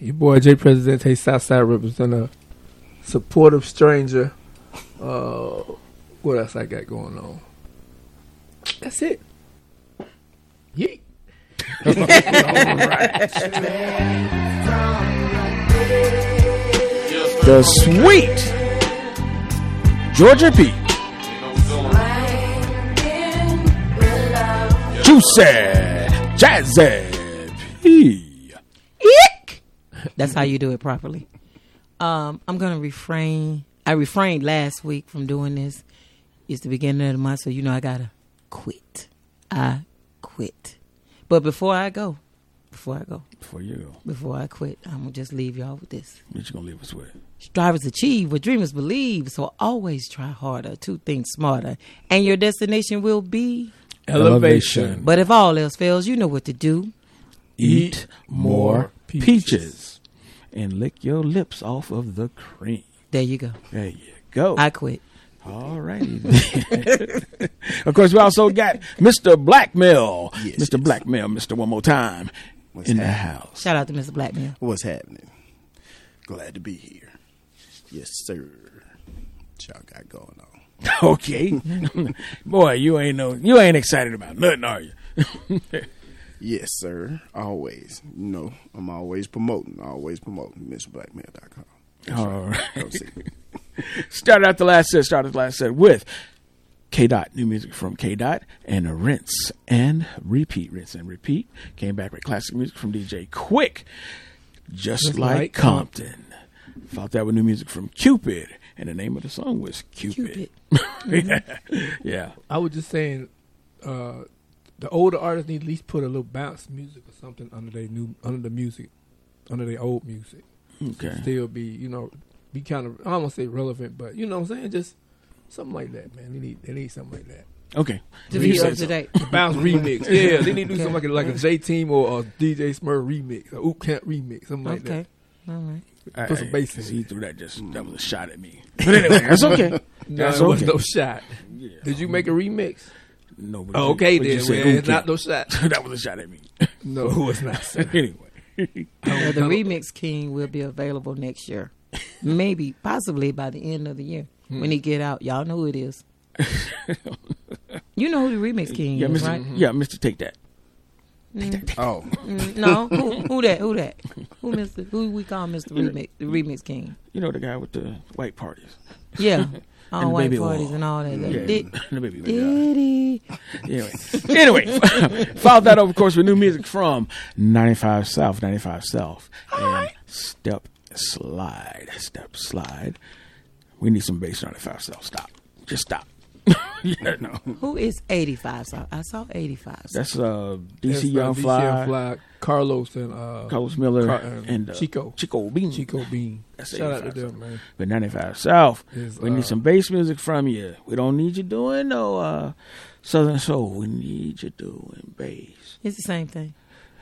Your boy J Presidente, Southside representative, supportive stranger. What else I got going on? That's it. Yeet. All right. The sweet Georgia Peach. Juicy Jazzy P. Eek. That's how you do it properly. I'm going to refrain. I refrained last week from doing this. It's the beginning of the month, so you know I got to quit. I quit. But before I quit, I'm going to just leave y'all with this. What you going to leave us with? Strivers achieve what dreamers believe, so always try harder to think smarter, and your destination will be elevation. But if all else fails, you know what to do. Eat more peaches and lick your lips off of the cream. There you go. There you go. I quit. All righty. Of course, we also got Mr. Blackmail. Yes, Mr. Blackmail, Mr. One More Time in the house. Shout out to Mr. Blackmail. What's happening? Glad to be here. Yes, sir. What y'all got going on? Okay. Boy, you ain't excited about nothing, are you? Yes, sir. Always. You know, I'm always promoting. MrBlackmail.com. All right. Go see. Started out the last set with K Dot, new music from K Dot, and a Rinse and Repeat. Came back with classic music from DJ Quick, Just Like Compton. Followed that with new music from Cupid, and the name of the song was Cupid. Yeah. I was just saying, the older artists need to at least put a little bounce music or something under their old music. Okay. Still be, be kind of, I don't want to say relevant, but you know what I'm saying? Just something like that, man. They need something like that. Okay. To be up to date. Bounce remix. Yeah, they need to do something like a J-Team or a DJ Smurf remix, a Oop Camp remix, something like that. Okay. All right. Put some bass in it. He threw that was a shot at me. But anyway, that's okay. No, That's it was okay. no shot. Yeah. Did you make a remix? No. But Oh, okay, but then. you said, Well, it's okay. not no shot. That was a shot at me. No, it was not. Sir. Anyway. The Remix King will be available next year. Maybe, possibly by the end of the year. When he get out. Y'all know who it is. You know who the Remix King Yeah, is, Mr. right? Yeah, Mr. Take That. Oh, No, who that? Who we call Mr. Remix, the Remix King? You know the guy with the white parties. Yeah, And all the white baby parties oil. and all that. Yeah, the baby oil. Diddy. Anyway, followed that over, of course, with new music from 95 South, and Step Slide. We need some bass on 95 South. Stop. Just stop. Yeah, no. Who is 85? So I saw 85. That's DC That's, Young DC Fly, Fly, Carlos and Carlos Miller, and Chico Bean. Chico Bean. That's Shout out to 85 them, South. man. But 95 South, Is, we need some bass music from you. We don't need you doing no Southern Soul. We need you doing bass. It's the same thing.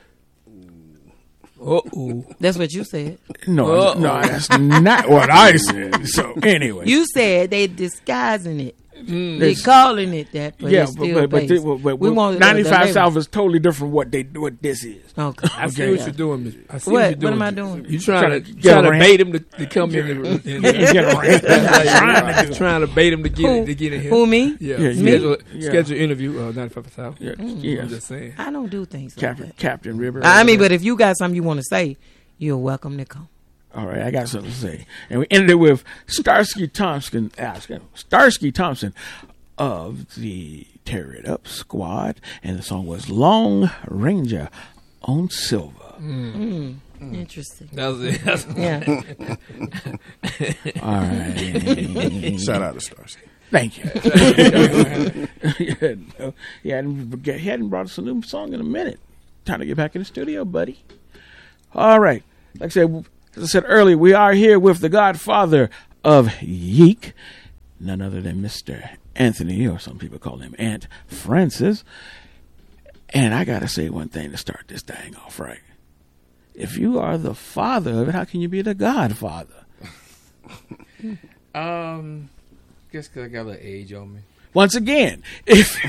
Uh-oh. That's what you said. No, that's not what I said. So anyway, You said they disguising it. They calling it that, but yeah, it's still but bass. we want 95 South is totally different what this is. Okay. I see Okay. what you're doing, Miss. I see What? what you're doing. What am I doing? You trying to Get a rant. bait him to come in. Trying to bait him to get in here. Who, me? Yeah. Yeah, Schedule interview. 95 South. Yeah, I'm yes. just saying. I don't do things like that. Captain River. I mean, but if you got something you want to say, you're welcome to come. All right, I got something to say, and we ended it with Starsky Thompson of the Tear It Up Squad, and the song was Long Ranger on Silver. Interesting. That was it. That's Yeah. All right. shout out to Starsky. Thank you. He hadn't brought us a new song in a minute. Time to get back in the studio, buddy. All right. Like I said earlier, we are here with the godfather of Yeek, none other than Mr. Anthony, or some people call him Aunt Francis. And I got to say one thing to start this thing off right. If you are the father of it, how can you be the godfather? Guess because I got a little age on me. Once again,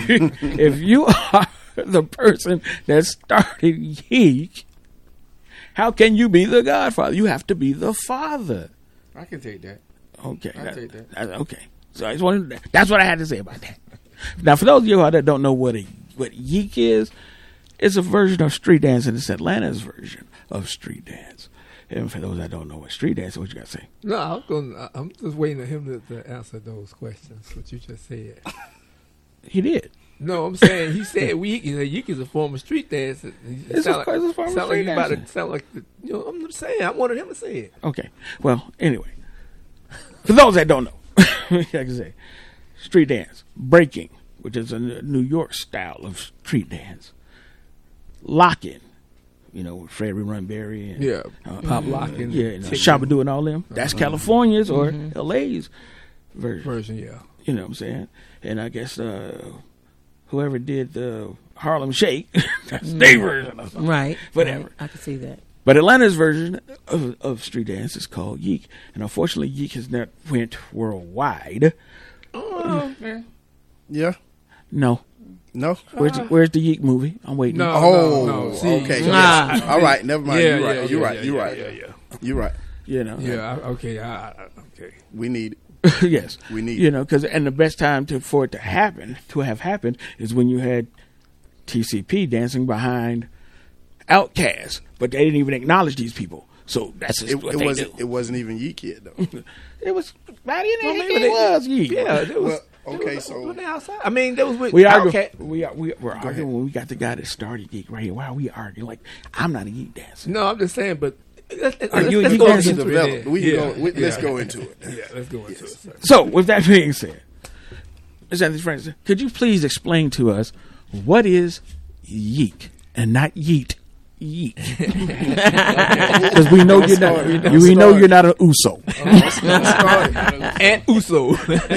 if you are the person that started Yeek, How can you be the godfather? You have to be the father. I can take that. Okay. I'll take that. Okay. So I just wanted that's what I had to say about that. Now, for those of you that don't know what yeek is, it's a version of street dance, and it's Atlanta's version of street dance. And for those that don't know what street dance is, what you got to say? No, I'm just waiting on him to answer those questions. What you just said. He did. No, I'm saying he said yeek. He said yeek is a form of street dance. It's a form of street dance. Sound like I'm just saying. I wanted him to say it. Okay. Well, anyway, for those that don't know, like I say, street dance, breaking, which is a New York style of street dance, locking, with Freddie Runberry and pop locking, Shabba-Doo and all them. That's California's or LA's version. Yeah. You know what I'm saying? And I guess whoever did the Harlem Shake, that's their version of something. Right. Whatever. Right. I can see that. But Atlanta's version of street dance is called yeek. And unfortunately, yeek has not went worldwide. Yeah. No. Where's the yeek movie? I'm waiting. No. Okay. All right. Never mind. You're right. You're right. Okay. Okay. We need it. Yes. We need it. Because and the best time for it to have happened, is when you had TCP dancing behind Outkast, but they didn't even acknowledge these people. So that's just what they do. It wasn't even yeek yet, though. It was. It was yeek. Yeah. It was. Okay, so when they outside. I mean, that was with we're Outkast. arguing when we got the guy that started geek right here. Why are we arguing? Like, I'm not a geek dancer. No, I'm just saying, but let's let's go into into it. Let's go into it. Yeah, let's go into it. So, with that being said, Ms. Anthony Francis, could you please explain to us what is yeek and not yeet? Yeek, because we know you're not an Uso. And Uso.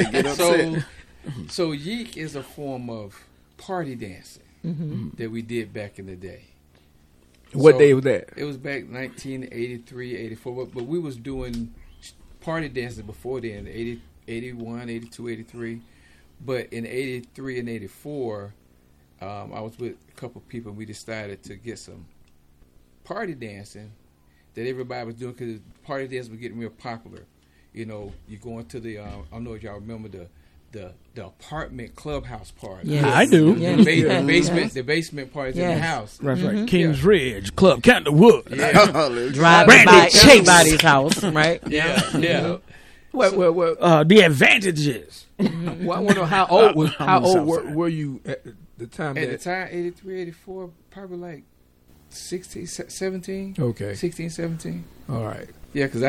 So yeek is a form of party dancing that we did back in the day. What day was that? It was back 1983, 84, but we was doing party dances before then, 80, 81, 82, 83. But in 83 and 84, I was with a couple of people, and we decided to get some party dancing that everybody was doing, because party dancing was getting real popular. You go into the I don't know if y'all remember the apartment clubhouse party. Yes. I do. Yes. The basement parties in the house. That's right. Kings Ridge Club, Candlewood. Drive by everybody's house, right? Yeah. Well, the advantages. Well, I wonder how old were you at the time? At the time, 83, 84, probably like 16, 17. Okay. 16, 17. All right. Yeah, because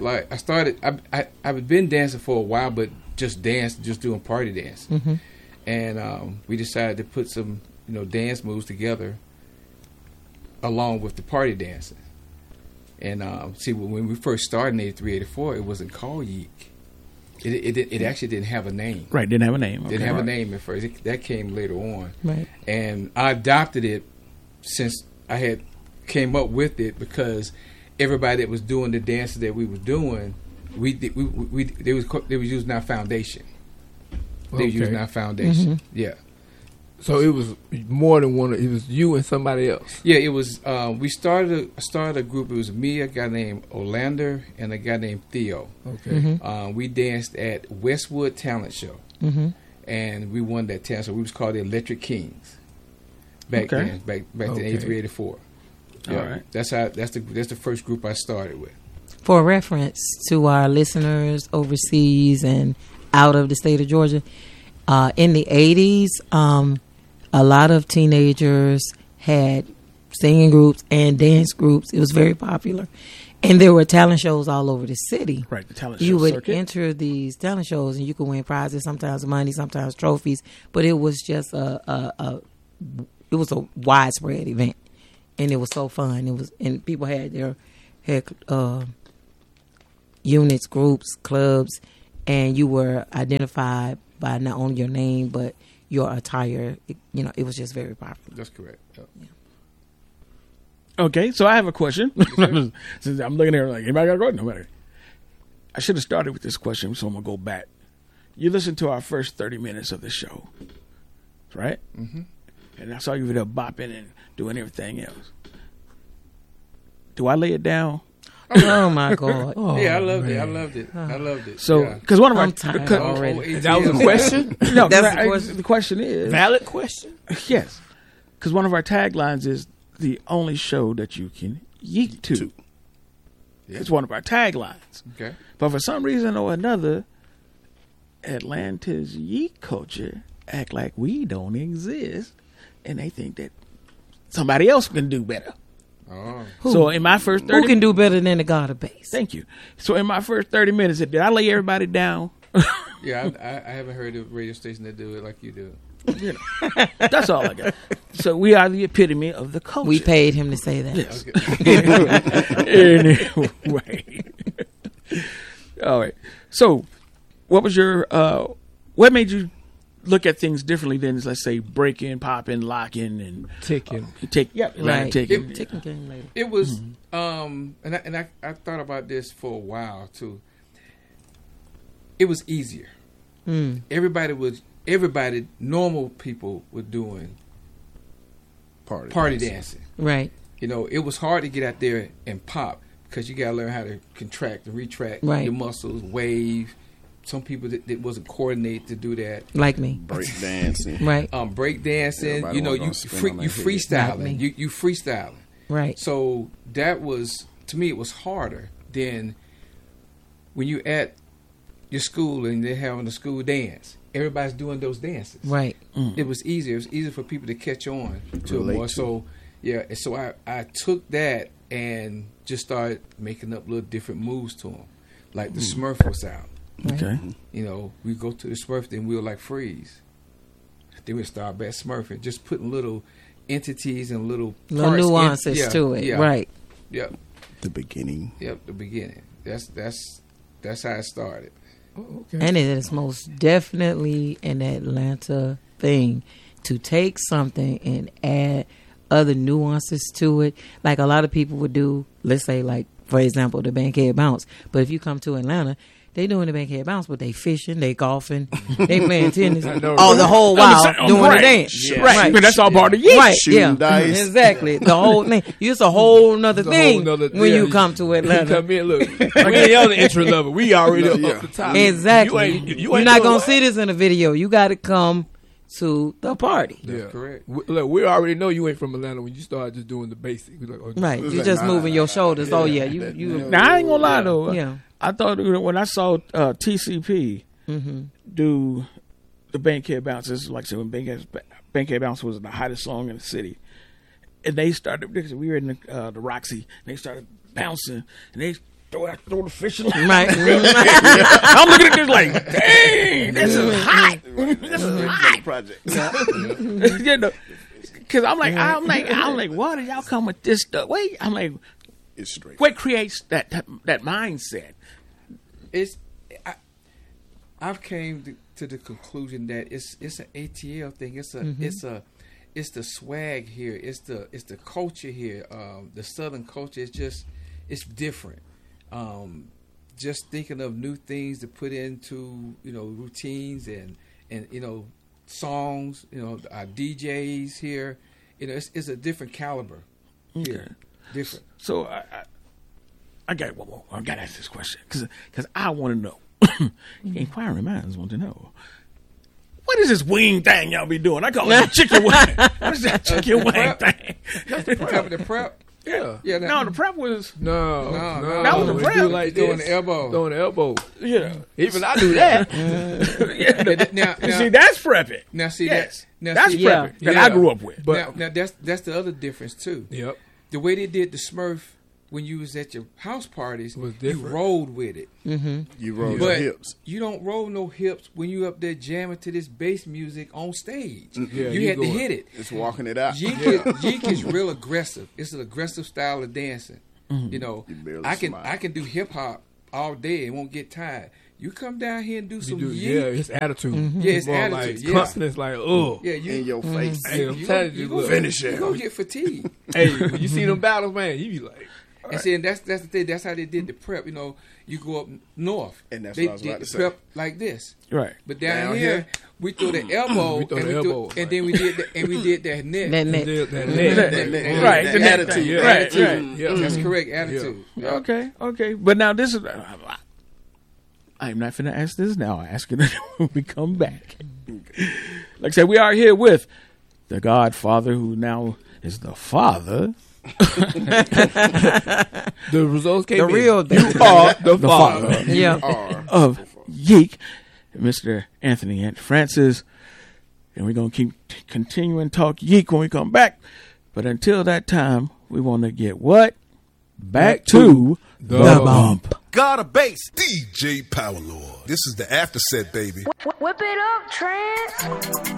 I've been dancing for a while, but just doing party dance. Mm-hmm. And we decided to put some, dance moves together along with the party dancing. And when we first started in 83, 84, it wasn't called yeek. It actually didn't have a name. Right, didn't have a name. Didn't have a name at first. That came later on. Right. And I adopted it since I had came up with it, because everybody that was doing the dances that we was doing, they was using our foundation. They was using our foundation. Mm-hmm. Yeah. So it was more than one. It was you and somebody else. Yeah, it was. We started a group. It was me, a guy named Olander, and a guy named Theo. Okay. Mm-hmm. We danced at Westwood Talent Show, and we won that talent show. We was called the Electric Kings back then, back in 83, 84. Yeah. All right. That's the first group I started with. For reference to our listeners overseas and out of the state of Georgia, in the 80s, a lot of teenagers had singing groups and dance groups. It was very popular. And there were talent shows all over the city. Right, the talent show You would circuit. enter these talent shows and you could win prizes, sometimes money, sometimes trophies. But it was just a widespread event. And it was so fun. And people had units, groups, clubs, and you were identified by not only your name but your attire. It was just very popular. That's correct. Yeah. Okay, so I have a question. Since I'm looking here like, anybody got a question? Nobody. I should have started with this question, so I'm going to go back. You listened to our first 30 minutes of the show, right? Mm-hmm. And I saw you there bopping and doing everything else. do I lay it down? Oh my God. Oh, yeah, I loved it. man. I loved it. I loved it. So, yeah. because one of our I'm tired because- already. That was a question? no, That's the question. the question is Valid question? yes, because one of our taglines is the only show that you can yeet to. Yeah. It's one of our taglines. Okay. But for some reason or another, Atlanta's yeet culture act like we don't exist, and they think that somebody else can do better. Oh. So in my first 30 Who can do better than the God of bass? Thank you. So in my first 30 minutes, did I lay everybody down? Yeah, I haven't heard of a radio station that do it like you do. You know, that's all I got. So we are the epitome of the culture. We paid him to say that. Yes. Okay. Anyway. All right. So what was your what made you look at things differently than, let's say, breaking, popping, locking, and Ticking. Right. ticking. Ticking came later. It was, and I thought about this for a while too. It was easier. Mm. Everybody, normal people were doing party dancing. Right. You know, it was hard to get out there and pop because you got to learn how to contract and retract Right. your muscles, wave. Some people that wasn't coordinated to do that. Like me. Break dancing. Right. Break dancing, Everybody you know, wanna you go spin on their head. freestyling. Like me. You freestyling. Right. So that was, to me, it was harder than when you at your school and they're having a school dance. Everybody's doing those dances. Right. It was easier. It was easier for people to catch on to it Relate more. to So, yeah. And so I took that and just started making up little different moves to them. Like the Smurf was out. Okay. You know, we go to the Smurf, then we'll like freeze. Then we start back Smurfing, just putting little entities and little Little parts nuances yeah, to it. Yeah, Right. Yep. The beginning. Yep. The beginning. That's how it started. Oh, okay. And it is most definitely an Atlanta thing to take something and add other nuances to it. Like a lot of people would do, let's say, like, for example, the Bankhead Bounce. But if you come to Atlanta, they doing the Bankhead Bounce, but they fishing, they golfing, they playing tennis, know, all right? the whole while doing the dance. Yeah. Right. But that's all part of you. Right, Shooting yeah, dice. exactly. The whole thing. It's a whole nother It's a thing whole nother- when yeah. you come to You Atlanta. come in, look. We ain't on the intro level. We already up the top. Exactly. You You're ain't not doing gonna what? see this in a video. You got to come to the party. Yeah, correct. Look, we already know you ain't from Atlanta when you start just doing the basics. We like, oh, Right. It's You're like, just nah, moving your shoulders. Oh yeah, that- you. Now I ain't gonna lie though. Yeah. I thought when I saw TCP Mm-hmm. do the Bankhead Bounces, like I said, when Bankhead Bounce was the hottest song in the city, and they started because we were in the Roxy, and they started bouncing, and they throw the fish in. Right. I'm looking at this like, dang, this is hot. This is hot. Project. You know, because I'm like, what are y'all come with this stuff? Wait, I'm like, It's straight. what creates that mindset? I've came to the conclusion that it's an ATL thing. It's the swag here. It's the culture here. The Southern culture is it's different. Just thinking of new things to put into routines and songs. Our DJs here. It's a different caliber here. Different. So I got one more. I got to ask this question because I want to know. Inquiring minds want to know. What is this wing thing y'all be doing? I call it the chicken wing. What is that chicken wing prep. thing? The prep. yeah. Yeah. No, the prep was No, That was a we prep. do like Throwing this. the elbow. Throwing the elbow. yeah. Even I do that. Now, See, that's prepping. now see Yes, that. Now that's see, Yeah. prepping that Yeah. I grew up with. But now that's the other difference too. yep, The way they did the Smurf when you was at your house parties, Was you different. rolled with it. You roll your But hips. you don't roll no hips when you up there jamming to this bass music on stage. Yeah, you you had to going- hit it. It's walking it out. Yeek is real aggressive. It's an aggressive style of dancing. You know, You barely I can smile. do hip hop all day and won't get tired. You come down here and do you some do. yeet. Yeah, his attitude. Yeah, his More attitude, Like, yeah. confidence, like, oh. Yeah, you In your face. Hey, I'm you telling gonna- you, gonna- look. Finish you it. gonna get fatigued. Hey, when you see them battles, man, you be like, And see, and that's the thing. That's how they did the prep. You know, you go up north, And that's they what I was did about the to say. prep like this. Right. But down Down here, here, we throw the elbow, We throw and, the elbow, and then we did that neck. That neck. That neck. Right, That the neck. attitude. Right, Attitude. right. Yeah. That's correct attitude. Yeah. Okay. But now this is. I'm not finna ask this now. I ask it when we come back. Like I said, we are here with the Godfather, who now is the father. The results came The in. real You thing. are the father. Yeah. Of Yeek, Mr. Anthony and Francis. And we're going to keep continuing talk Yeek when we come back. But until that time, we want to get what? Back to the bump. God of bass, DJ Power Lord. This is the after set, baby. Whip it up, Trance.